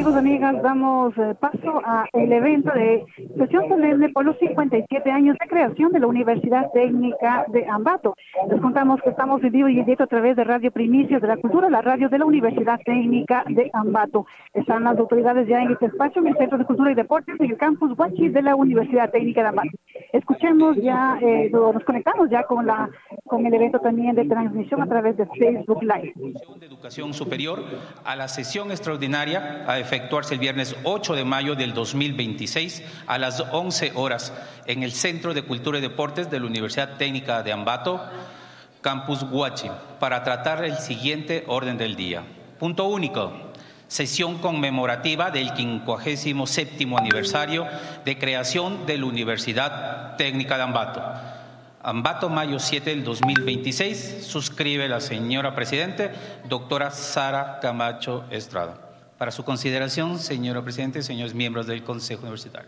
amigos, amigas, damos paso al evento de sesión solemne por los 57 años de creación de la Universidad Técnica de Ambato. Les contamos que estamos en vivo y en directo a través de Radio Primicias de la Cultura, la radio de la Universidad Técnica de Ambato. Están las autoridades ya en este espacio, en el Centro de Cultura y Deportes, en el campus Huachi de la Universidad Técnica de Ambato. Escuchemos ya, nos conectamos ya con el evento también de transmisión a través de Facebook Live. De Educación Superior a la sesión extraordinaria a efectuarse el viernes 8 de mayo del 2026 a las 11 horas en el Centro de Cultura y Deportes de la Universidad Técnica de Ambato, Campus Huachi, para tratar el siguiente orden del día. Punto único. Sesión conmemorativa del 57º aniversario de creación de la Universidad Técnica de Ambato. Ambato, mayo 7 del 2026, suscribe la señora Presidente, doctora Sara Camacho Estrada. Para su consideración, señora Presidente, señores miembros del Consejo Universitario.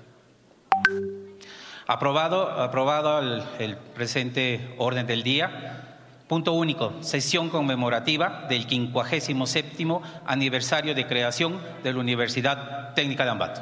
Aprobado el presente orden del día. Punto único, sesión conmemorativa del 57º aniversario de creación de la Universidad Técnica de Ambato.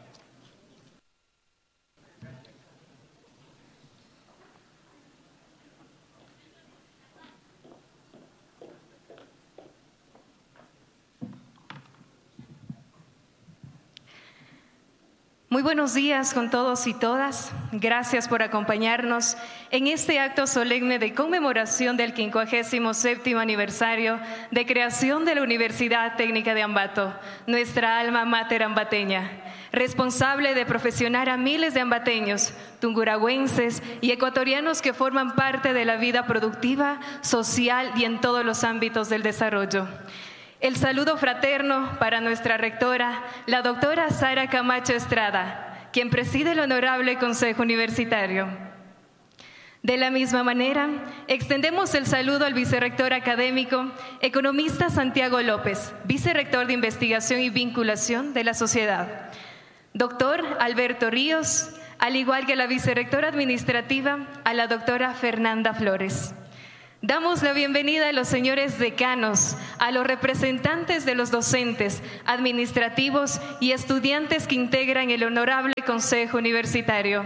Muy buenos días con todos y todas. Gracias por acompañarnos en este acto solemne de conmemoración del 57º aniversario de creación de la Universidad Técnica de Ambato, nuestra alma mater ambateña, responsable de profesionar a miles de ambateños, tungurahüenses y ecuatorianos que forman parte de la vida productiva, social y en todos los ámbitos del desarrollo. El saludo fraterno para nuestra rectora, la doctora Sara Camacho Estrada, quien preside el Honorable Consejo Universitario. De la misma manera, extendemos el saludo al vicerrector académico, economista Santiago López, vicerrector de Investigación y Vinculación de la Sociedad. Doctor Alberto Ríos, al igual que la vicerrectora administrativa, a la doctora Fernanda Flores. Damos la bienvenida a los señores decanos, a los representantes de los docentes, administrativos y estudiantes que integran el Honorable Consejo Universitario.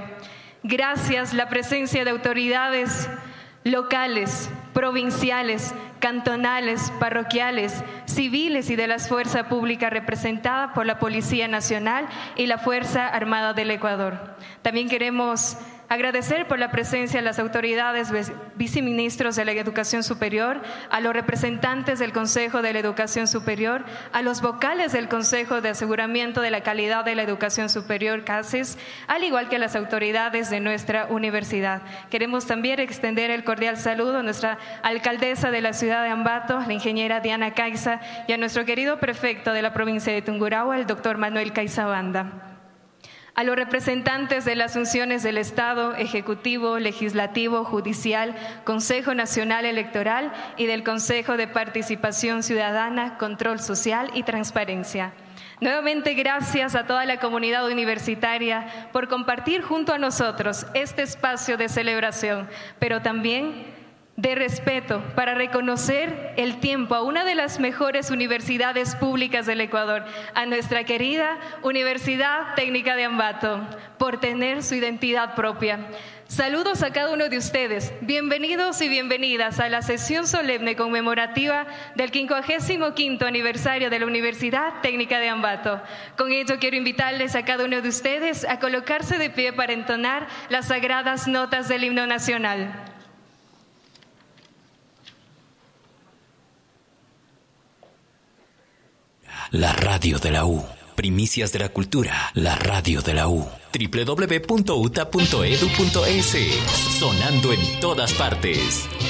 Gracias la presencia de autoridades locales, provinciales, cantonales, parroquiales, civiles y de la Fuerza Pública representada por la Policía Nacional y la Fuerza Armada del Ecuador. También queremos agradecer por la presencia de las autoridades viceministros de la Educación Superior, a los representantes del Consejo de la Educación Superior, a los vocales del Consejo de Aseguramiento de la Calidad de la Educación Superior, CASES, al igual que a las autoridades de nuestra universidad. Queremos también extender el cordial saludo a nuestra alcaldesa de la ciudad de Ambato, la ingeniera Diana Caiza, y a nuestro querido prefecto de la provincia de Tungurahua, el doctor Manuel Caizabanda. A los representantes de las funciones del Estado, Ejecutivo, Legislativo, Judicial, Consejo Nacional Electoral y del Consejo de Participación Ciudadana, Control Social y Transparencia. Nuevamente, gracias a toda la comunidad universitaria por compartir junto a nosotros este espacio de celebración, pero también de respeto para reconocer el tiempo a una de las mejores universidades públicas del Ecuador, a nuestra querida Universidad Técnica de Ambato, por tener su identidad propia. Saludos a cada uno de ustedes. Bienvenidos y bienvenidas a la sesión solemne conmemorativa del 55º aniversario de la Universidad Técnica de Ambato. Con ello quiero invitarles a cada uno de ustedes a colocarse de pie para entonar las sagradas notas del himno nacional. La radio de la U. Primicias de la cultura. La radio de la U. www.uta.edu.es. Sonando en todas partes.